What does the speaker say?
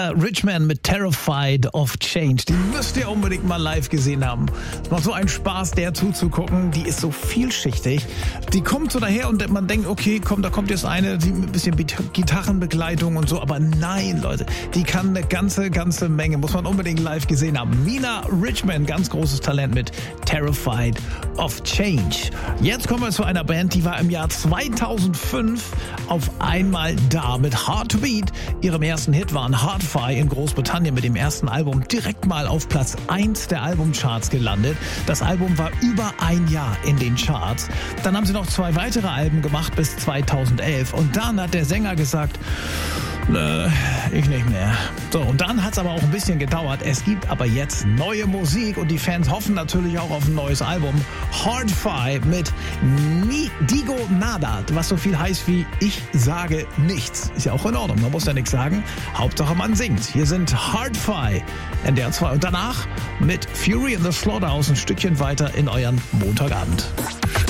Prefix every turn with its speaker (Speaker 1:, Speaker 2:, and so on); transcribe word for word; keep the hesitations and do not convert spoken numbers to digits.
Speaker 1: Mina Richman mit Terrified of Change. Die müsst ihr unbedingt mal live gesehen haben. Es macht so einen Spaß, der zuzugucken. Die ist so vielschichtig. Die kommt so daher und man denkt, okay, komm, da kommt jetzt eine, die mit ein bisschen Gitarrenbegleitung und so. Aber nein, Leute, die kann eine ganze, ganze Menge. Muss man unbedingt live gesehen haben. Mina Richman, ganz großes Talent mit Terrified of Change. Jetzt kommen wir zu einer Band, die war im Jahr zweitausendfünf auf einmal da mit Hard to Beat. Ihrem ersten Hit waren Hard-Fi in Großbritannien mit dem ersten Album direkt mal auf Platz eins der Albumcharts gelandet. Das Album war über ein Jahr in den Charts. Dann haben sie noch zwei weitere Alben gemacht bis zweitausendelf und dann hat der Sänger gesagt, Nö, ich nicht mehr. So, und dann hat es aber auch ein bisschen gedauert. Es gibt aber jetzt neue Musik und die Fans hoffen natürlich auch auf ein neues Album. Hard-Fi mit Ni- Digo Nada, was so viel heißt wie ich sage nichts. Ist ja auch in Ordnung, man muss ja nichts sagen. Hauptsache man singt. Hier sind Hard-Fi in der zwei und danach mit Fury in the Slaughterhouse ein Stückchen weiter in euren Montagabend.